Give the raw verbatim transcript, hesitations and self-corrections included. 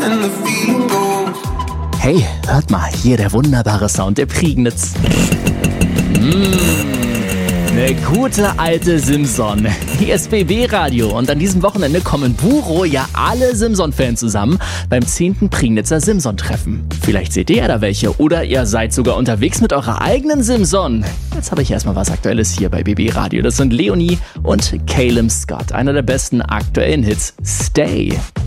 Hey, hört mal, hier der wunderbare Sound der Prignitz. Mmh, eine gute alte Simson. Hier ist B B Radio und an diesem Wochenende kommen Buro, ja alle Simson-Fans zusammen beim zehnten Prignitzer Simson-Treffen. Vielleicht seht ihr ja da welche oder ihr seid sogar unterwegs mit eurer eigenen Simson. Jetzt habe ich erstmal was Aktuelles hier bei B B Radio. Das sind Leonie und Caleb Scott, einer der besten aktuellen Hits, Stay.